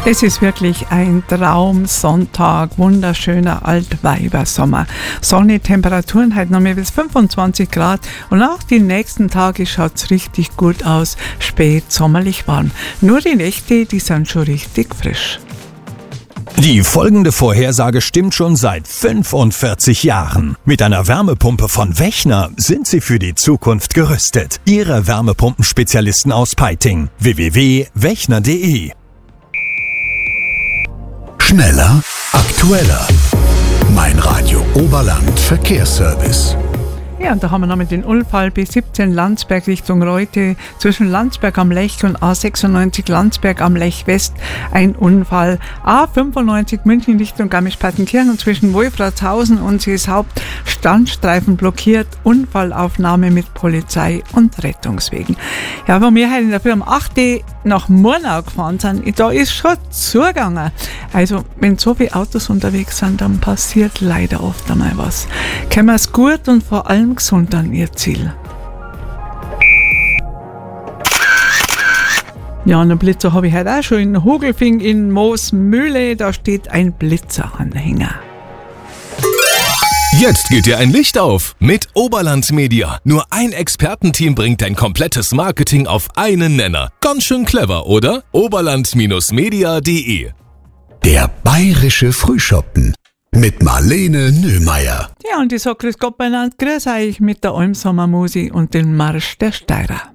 Es ist wirklich ein Traumsonntag, wunderschöner Altweibersommer. Sonne, Temperaturen heute noch mehr bis 25 Grad und auch die nächsten Tage schaut es richtig gut aus, spät sommerlich warm. Nur die Nächte, die sind schon richtig frisch. Die folgende Vorhersage stimmt schon seit 45 Jahren. Mit einer Wärmepumpe von Wechner sind Sie für die Zukunft gerüstet. Ihre Wärmepumpenspezialisten aus Peiting. www.wechner.de. Schneller, aktueller. Mein Radio Oberland Verkehrsservice. Ja, und da haben wir noch mit den Unfall B17 Landsberg Richtung Reute zwischen Landsberg am Lech und A96 Landsberg am Lech West ein Unfall. A95 München Richtung Garmisch-Partenkirchen zwischen Wolfratshausen und Seeshaupt Standstreifen blockiert. Unfallaufnahme mit Polizei und Rettungswegen. Ja, wo wir heute in der Früh um 8 Uhr nach Murnau gefahren sind, da ist schon zugegangen. Also, wenn so viele Autos unterwegs sind, dann passiert leider oft einmal was. Können wir es gut und vor allem gesund an ihr Ziel. Ja, einen Blitzer habe ich heute auch schon in Hogelfing in Moosmühle. Da steht ein Blitzeranhänger. Jetzt geht dir ein Licht auf mit Oberland Media. Nur ein Expertenteam bringt dein komplettes Marketing auf einen Nenner. Ganz schön clever, oder? Oberland-media.de. Der bayerische Frühschoppen mit Marlene Nöhmeier. Ja, und ich sage grüß Gott beieinander, grüß euch mit der Almsommermusi und dem Marsch der Steirer.